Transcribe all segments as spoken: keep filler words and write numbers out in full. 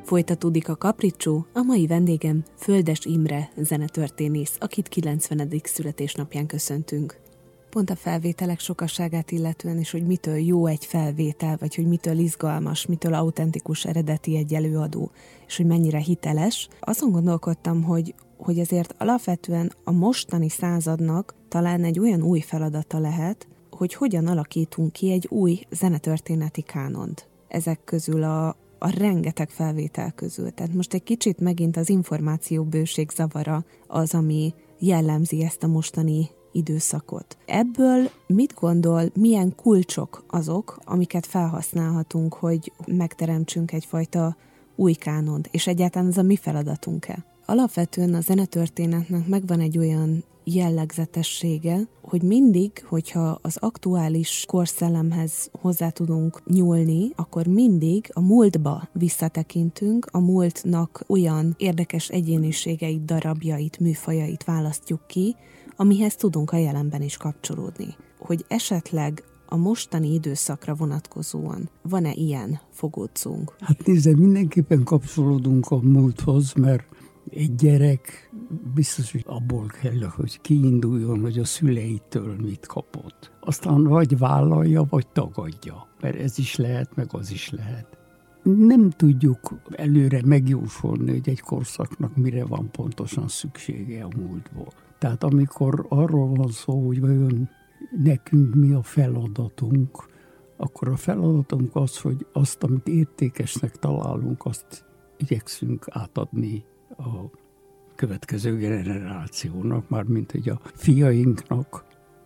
Folytatódik a Kapricsó, a mai vendégem Földes Imre zenetörténész, akit kilencvenedik születésnapján köszöntünk. Pont a felvételek sokaságát illetően is, hogy mitől jó egy felvétel, vagy hogy mitől izgalmas, mitől autentikus, eredeti egy előadó, és hogy mennyire hiteles. Azon gondolkodtam, hogy, hogy ezért alapvetően a mostani századnak talán egy olyan új feladata lehet, hogy hogyan alakítunk ki egy új zenetörténeti kánont. Ezek közül a a rengeteg felvétel közül. Tehát most egy kicsit megint az információbőség zavara az, ami jellemzi ezt a mostani időszakot. Ebből mit gondol, milyen kulcsok azok, amiket felhasználhatunk, hogy megteremtsünk egyfajta új kánont, és egyáltalán ez a mi feladatunk-e? Alapvetően a zenetörténetnek megvan egy olyan jellegzetessége, hogy mindig, hogyha az aktuális korszellemhez hozzá tudunk nyúlni, akkor mindig a múltba visszatekintünk, a múltnak olyan érdekes egyéniségeit, darabjait, műfajait választjuk ki, amihez tudunk a jelenben is kapcsolódni. Hogy esetleg a mostani időszakra vonatkozóan van-e ilyen fogódzónk? Hát nézd, mindenképpen kapcsolódunk a múlthoz, mert egy gyerek biztos, hogy abból kell, hogy kiinduljon, hogy a szüleitől mit kapott. Aztán vagy vállalja, vagy tagadja, mert ez is lehet, meg az is lehet. Nem tudjuk előre megjósolni, hogy egy korszaknak mire van pontosan szüksége a múltból. Tehát amikor arról van szó, hogy vajon nekünk mi a feladatunk, akkor a feladatunk az, hogy azt, amit értékesnek találunk, azt igyekszünk átadni a következő generációnak, mármint hogy a fiainknak,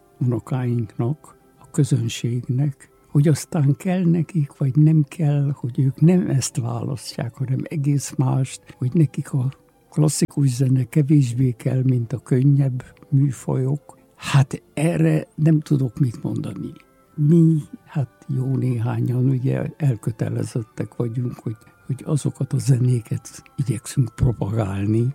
unokáinknak, a közönségnek, hogy aztán kell nekik, vagy nem kell, hogy ők nem ezt választják, hanem egész mást, hogy nekik a klasszikus zene kevésbé kell, mint a könnyebb műfajok. Hát erre nem tudok mit mondani. Mi, hát jó néhányan ugye elkötelezettek vagyunk, hogy hogy azokat a zenéket igyekszünk propagálni,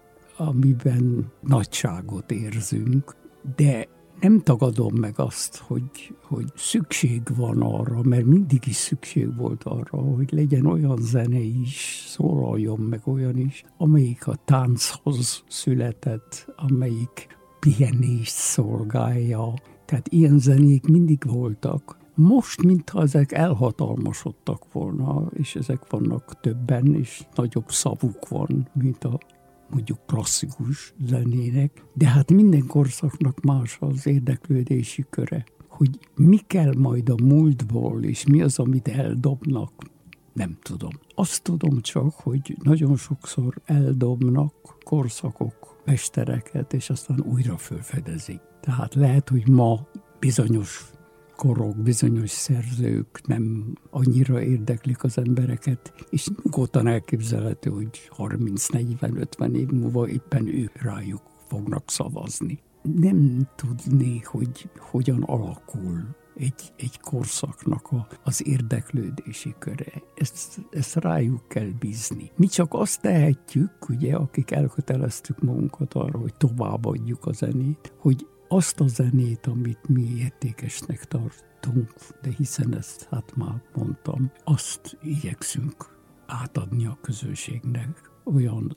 amiben nagyságot érzünk, de nem tagadom meg azt, hogy, hogy szükség van arra, mert mindig is szükség volt arra, hogy legyen olyan zene is, szólaljon meg olyan is, amelyik a tánchoz született, amelyik pihenést szolgálja. Tehát ilyen zenék mindig voltak. Most, mintha ezek elhatalmasodtak volna, és ezek vannak többen, és nagyobb szavuk van, mint a mondjuk klasszikus zenének. De hát minden korszaknak más az érdeklődési köre. Hogy mi kell majd a múltból, és mi az, amit eldobnak, nem tudom. Azt tudom csak, hogy nagyon sokszor eldobnak korszakok, mestereket, és aztán újra felfedezik. Tehát lehet, hogy ma bizonyos korok, bizonyos szerzők nem annyira érdeklik az embereket, és nyugodtan elképzelhető, hogy harminc, negyven, ötven év múlva éppen ők rájuk fognak szavazni. Nem tudni, hogy hogyan alakul egy, egy korszaknak a, az érdeklődési köre. Ezt, ezt rájuk kell bízni. Mi csak azt tehetjük, ugye, akik elköteleztük magunkat arra, hogy továbbadjuk a zenét, hogy azt a zenét, amit mi értékesnek tartunk, de hiszen ezt hát már mondtam, azt igyekszünk átadni a közönségnek olyan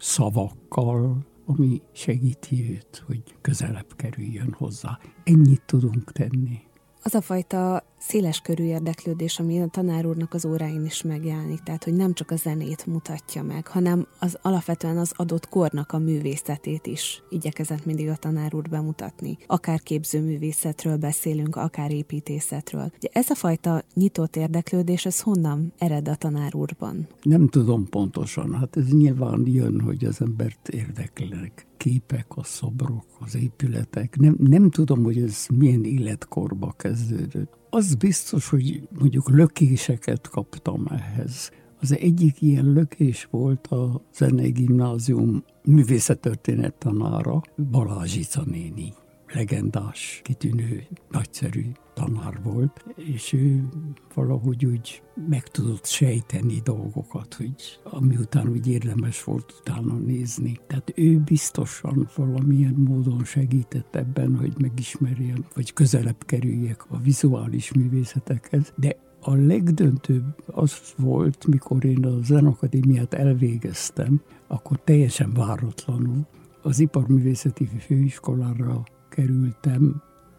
szavakkal, ami segíti őt, hogy közelebb kerüljön hozzá. Ennyit tudunk tenni. Az a fajta széleskörű érdeklődés, ami a tanár úrnak az óráin is megjelenik, tehát hogy nem csak a zenét mutatja meg, hanem az alapvetően az adott kornak a művészetét is igyekezett mindig a tanár úr bemutatni. Akár képzőművészetről beszélünk, akár építészetről. Ugye ez a fajta nyitott érdeklődés, ez honnan ered a tanár úrban? Nem tudom pontosan, hát ez nyilván jön, hogy az embert érdekelnek képek, a szobrok, az épületek. Nem, nem tudom, hogy ez milyen életkorba kezdődött. Az biztos, hogy mondjuk lökéseket kaptam ehhez. Az egyik ilyen lökés volt a Zenei Gimnázium művészettörténet tanára, Balázsica néni. Legendás, kitűnő, nagyszerű tanár volt, és ő valahogy úgy meg tudott sejteni dolgokat, hogy amiután úgy érdemes volt utána nézni. Tehát ő biztosan valamilyen módon segített ebben, hogy megismerjem, vagy közelebb kerüljek a vizuális művészetekhez, de A legdöntőbb az volt, mikor én a Zenakadémiát elvégeztem, akkor teljesen váratlanul az Iparművészeti Főiskolára kerültem,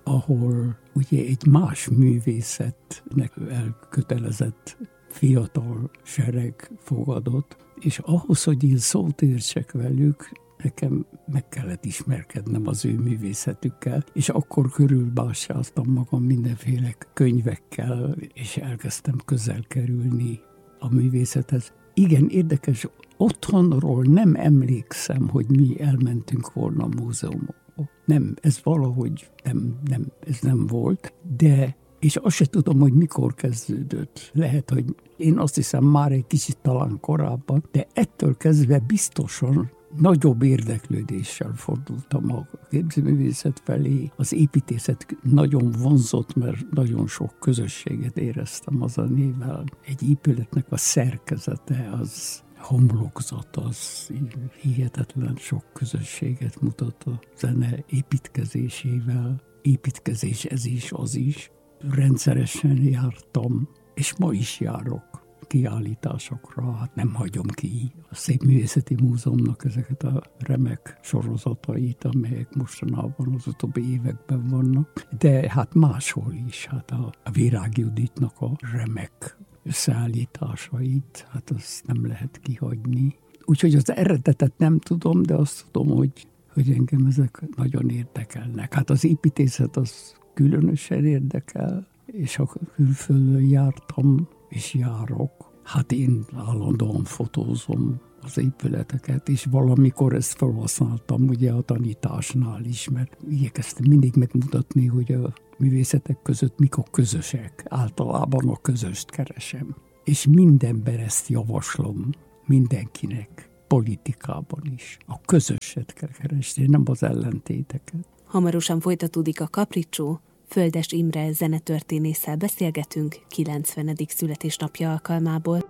ahol ugye egy más művészetnek elkötelezett fiatal sereg fogadott, és ahhoz, hogy én szót értsek velük, nekem meg kellett ismerkednem az ő művészetükkel, és akkor körülbástyáztam magam mindenféle könyvekkel, és elkezdtem közel kerülni a művészethez. Igen, érdekes, otthonról nem emlékszem, hogy mi elmentünk volna a múzeumokba. Nem, ez valahogy nem, nem, ez nem volt, de és azt se tudom, hogy mikor kezdődött. Lehet, hogy én azt hiszem már egy kicsit talán korábban, de ettől kezdve biztosan nagyobb érdeklődéssel fordultam a képzőművészet felé. Az építészet nagyon vonzott, mert nagyon sok közösséget éreztem az a névvel. Egy épületnek a szerkezete, az homlokzat, az hihetetlen sok közösséget mutat a zene építkezésével. Építkezés ez is, az is. Rendszeresen jártam, és ma is járok kiállításokra, hát nem hagyom ki a Szépművészeti Múzeumnak ezeket a remek sorozatait, amelyek mostanában az utóbbi években vannak, de hát máshol is, hát a, a Virág Juditnak a remek összeállításait, hát azt nem lehet kihagyni. Úgyhogy az eredetet nem tudom, de azt tudom, hogy, hogy engem ezek nagyon érdekelnek. Hát az építészet az különösen érdekel, és ha külföldön jártam, és járok, hát én állandóan fotózom az épületeket, és valamikor ezt felhasználtam ugye a tanításnál is, mert igyekeztem mindig megmutatni, hogy a művészetek között mik a közösek. Általában a közöst keresem. És mindenben ezt javaslom mindenkinek, politikában is. A közöset kell keresni, nem az ellentéteket. Hamarosan folytatódik a Capriccio. Földes Imre zenetörténésszel beszélgetünk kilencvenedik születésnapja alkalmából.